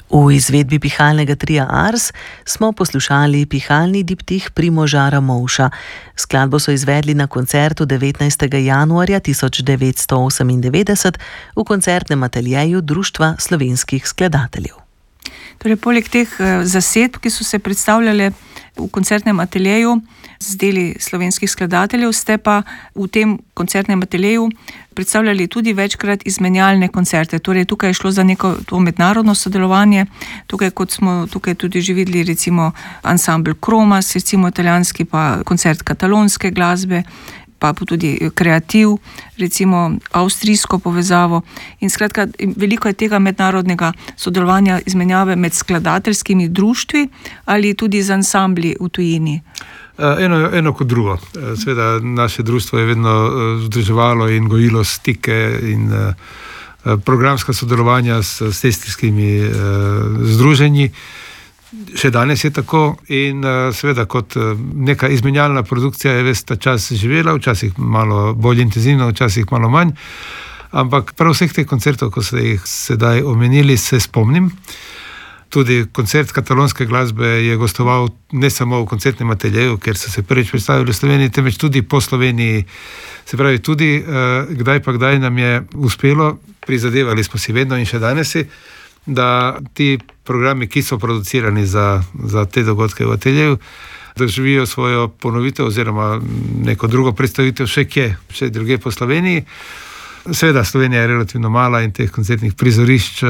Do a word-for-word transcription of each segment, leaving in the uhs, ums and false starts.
V izvedbi pihalnega tria Ars smo poslušali pihalni diptih Primoža Ramovša. Skladbo so izvedli na koncertu devetnajstega januarja tisoč devetsto osemindevetdeset v koncertnem ateljeju Društva slovenskih skladateljev. Torej, poleg teh zasedb, ki so se predstavljale v koncertnem ateljeju z deli slovenskih skladateljev, ste pa v tem koncertnem ateljeju predstavljali tudi večkrat izmenjalne koncerte. Torej, tukaj je šlo za neko to mednarodno sodelovanje. Tukaj, kot smo tukaj tudi že videli, recimo ansambl Kromas, recimo italijanski, pa koncert katalonske glasbe, pa tudi kreativ, recimo avstrijsko povezavo. In skratka, veliko je tega mednarodnega sodelovanja, izmenjave med skladateljskimi društvi ali tudi z ansambli v tujini. Eno, eno kot drugo. Seveda, naše društvo je vedno združevalo in gojilo stike in programska sodelovanja s sestrskimi združenji. Še danes je tako in seveda kot neka izmenjalna produkcija je ves ta čas živela, včasih malo bolj intenzivno, včasih malo manj, ampak prav vseh teh koncertov, ko ste jih sedaj omenili, se spomnim. Tudi koncert katalonske glasbe je gostoval ne samo v koncertnem ateljeju, ker so se prvič predstavili v Sloveniji, temveč tudi po Sloveniji. Se pravi, tudi kdaj pa kdaj nam je uspelo, prizadevali smo si vedno in še danes si, da ti programi, ki so producirani za, za te dogodke v ateljeju, doživijo svojo ponovitev oziroma neko drugo predstavitev še kje, še druge po Sloveniji. Seveda, Slovenija je relativno mala in teh koncertnih prizorišč,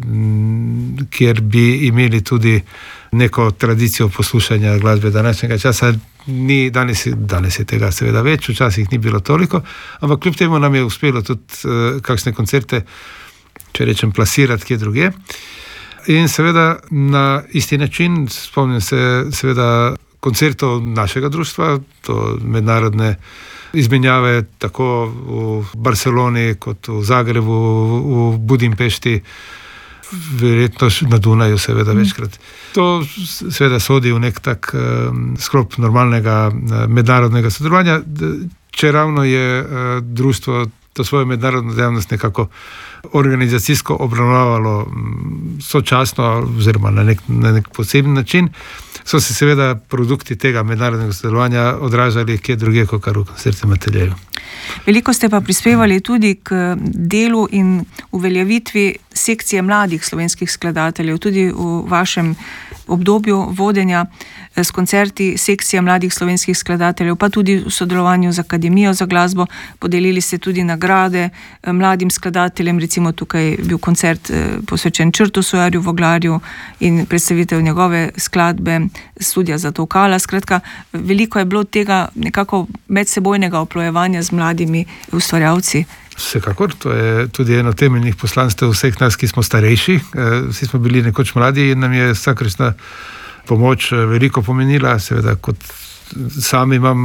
kjer bi imeli tudi neko tradicijo poslušanja glasbe današnjega časa, ni, danes, danes je tega seveda več, včasih ni bilo toliko, ampak kljub temu nam je uspelo tudi uh, kakšne koncerte, če rečem, plasirati kje druge. In seveda na isti način, spomnim se seveda koncertov našega društva, to mednarodne izmenjave tako v Barceloni kot v Zagrebu, v Budimpešti, verjetno na Dunaju seveda večkrat. To seveda sodi v nek tak um, sklop normalnega uh, mednarodnega sodelovanja, če ravno je uh, društvo to svojo mednarodno dejavnost nekako organizacijsko obravnavalo sočasno oziroma na nek, na nek poseben način, so se seveda produkti tega mednarodnega sodelovanja odražali kje druge, kot kar v koncertnem ateljeju. Veliko ste pa prispevali tudi k delu in uveljavitvi sekcije mladih slovenskih skladateljev, tudi v vašem obdobju vodenja s koncerti sekcije mladih slovenskih skladateljev, pa tudi v sodelovanju z Akademijo za glasbo. Podelili ste tudi nagrade mladim skladateljem, recimo tukaj je bil koncert posvečen Črtu Sojarju Voglarju in predstavitev njegove skladbe Studija za tolkala. Skratka, veliko je bilo tega nekako medsebojnega oplojevanja z mladimi ustvarjalci. Vsekakor, to je tudi eno temeljnih poslanstev vseh nas, ki smo starejši. Vsi smo bili nekoč mladi in nam je vsakršna pomoč veliko pomenila. Seveda, kot sam imam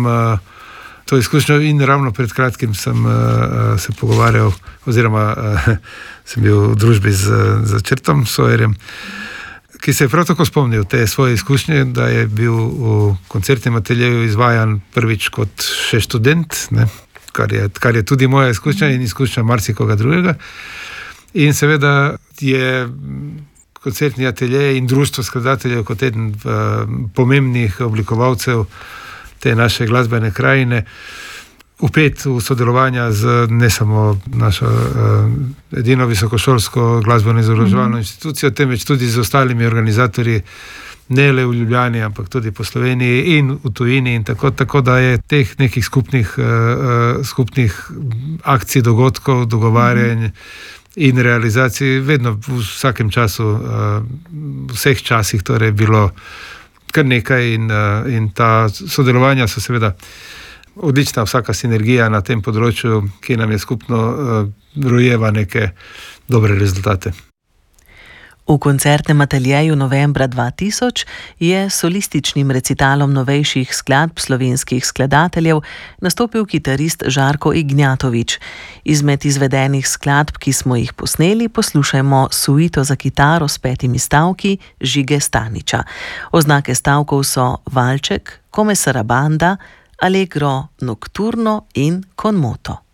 to izkušnjo in ravno pred kratkim sem se pogovarjal oziroma sem bil v družbi z, z Črtom Sojarjem, ki se je prav tako spomnil te svoje izkušnje, da je bil v koncertnem ateljeju izvajan prvič kot še študent, ne? Kar je, kar je tudi moja izkušnja in izkušnja marsikoga drugega. In seveda je koncertni atelje in društvo skladateljev kot eden uh, pomembnih oblikovalcev te naše glasbene krajine vpet v sodelovanja z ne samo našo uh, edino visokošolsko glasbeno izobraževalno mm-hmm. institucijo, temveč tudi z ostalimi organizatorji, ne le v Ljubljani, ampak tudi po Sloveniji in v tujini in tako, tako da je teh nekih skupnih, uh, skupnih akcij, dogodkov, dogovarjanj mm-hmm. in realizacij vedno v vsakem času, uh, v vseh časih torej bilo kar nekaj in, uh, in ta sodelovanja so seveda odlična, vsaka sinergija na tem področju, ki nam je skupno uh, rojeva neke dobre rezultate. V koncertnem ateljeju novembra dva tisoč je s solističnim recitalom novejših skladb slovenskih skladateljev nastopil kitarist Žarko Ignjatovič. Izmed izvedenih skladb, ki smo jih posneli, poslušajmo suito za kitaro s petimi stavki Žige Staniča. Oznake stavkov so valček, come sarabanda, allegro nocturno in con moto.